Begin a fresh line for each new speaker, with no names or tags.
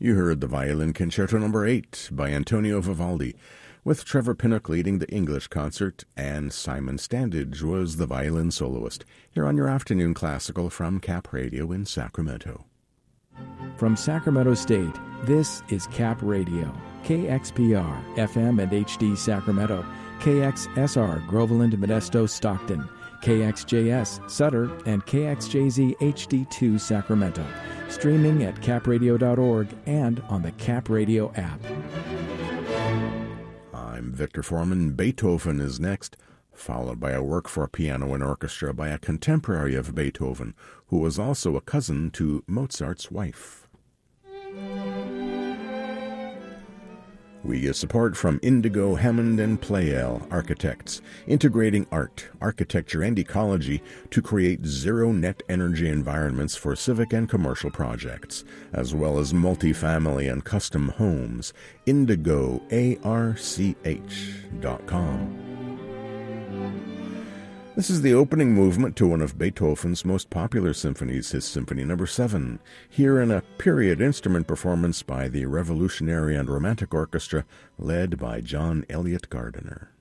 You heard the Violin Concerto No. 8 by Antonio Vivaldi, with Trevor Pinnock leading the English concert, and Simon Standage was the violin soloist, here on your afternoon classical from Cap Radio in Sacramento.
From Sacramento State, this is Cap Radio, KXPR, FM and HD Sacramento, KXSR, Groveland, Modesto, Stockton, KXJS, Sutter, and KXJZ HD2 Sacramento. Streaming at capradio.org and on the Cap Radio app.
I'm Victor Foreman. Beethoven is next, followed by a work for piano and orchestra by a contemporary of Beethoven, who was also a cousin to Mozart's wife. We get support from Indigo, Hammond, and Pleyel Architects, integrating art, architecture, and ecology to create zero-net energy environments for civic and commercial projects, as well as multifamily and custom homes. IndigoARCH.com. This is the opening movement to one of Beethoven's most popular symphonies, his Symphony No. 7, here in a period instrument performance by the Revolutionary and Romantic Orchestra, led by John Elliott Gardiner.